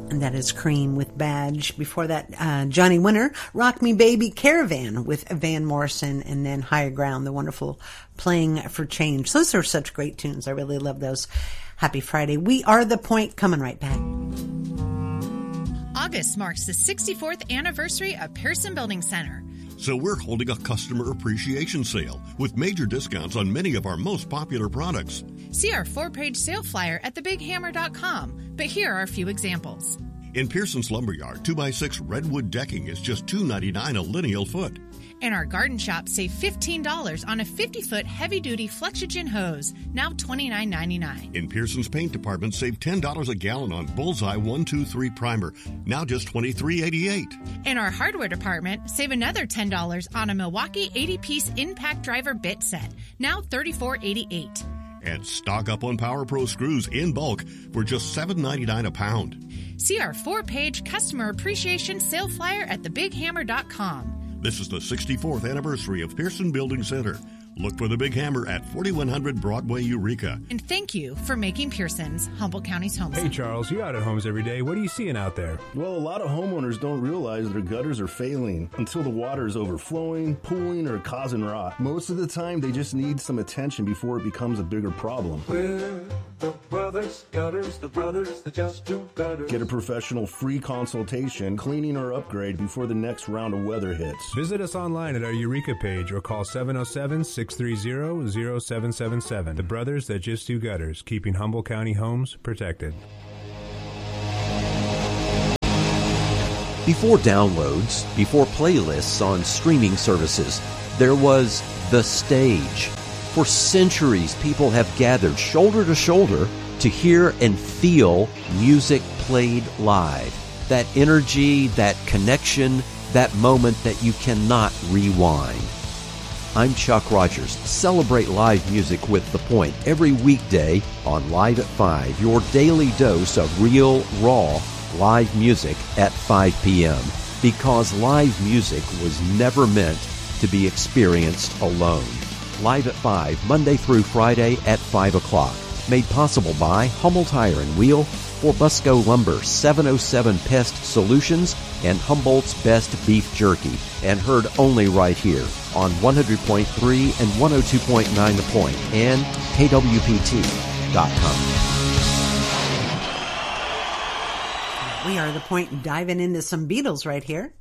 And that is Cream with Badge. Before that, Johnny Winter, Rock Me Baby Caravan with Van Morrison, and then Higher Ground, the wonderful Playing for Change. Those are such great tunes. I really love those. Happy Friday. We are The Point, coming right back. August marks the 64th anniversary of Pearson Building Center. So we're holding a customer appreciation sale with major discounts on many of our most popular products. See our 4-page sale flyer at thebighammer.com, but here are a few examples. In Pearson's Lumberyard, 2x6 redwood decking is just $2.99 a lineal foot. In our garden shop, save $15 on a 50-foot heavy-duty Flexogen hose, now $29.99. In Pearson's paint department, save $10 a gallon on Bullseye 123 primer, now just $23.88. In our hardware department, save another $10 on a Milwaukee 80-piece impact driver bit set, now $34.88. And stock up on Power Pro screws in bulk for just $7.99 a pound. See our 4-page customer appreciation sale flyer at thebighammer.com. This is the 64th anniversary of Pearson Building Center. Look for the Big Hammer at 4100 Broadway, Eureka. And thank you for making Pearson's Humboldt County's home. Hey, Charles, you're out at homes every day. What are you seeing out there? Well, a lot of homeowners don't realize their gutters are failing until the water is overflowing, pooling, or causing rot. Most of the time, they just need some attention before it becomes a bigger problem. We're the brothers gutters, the brothers that just do gutters. Get a professional free consultation, cleaning or upgrade before the next round of weather hits. Visit us online at our Eureka page or call 707-630-0777. The brothers that just do gutters, keeping Humboldt County homes protected. Before downloads, before playlists on streaming services, there was the stage. For centuries, people have gathered shoulder to shoulder to hear and feel music played live. That energy, that connection, that moment that you cannot rewind. I'm Chuck Rogers. Celebrate live music with The Point every weekday on Live at 5, your daily dose of real, raw, live music at 5 p.m. Because live music was never meant to be experienced alone. Live at 5, Monday through Friday at 5 o'clock. Made possible by Hummel Tire and Wheel, for Busco Lumber, 707 Pest Solutions, and Humboldt's Best Beef Jerky, and heard only right here on 100.3 and 102.9 The Point and KWPT.com. We are The Point, diving into some Beatles right here.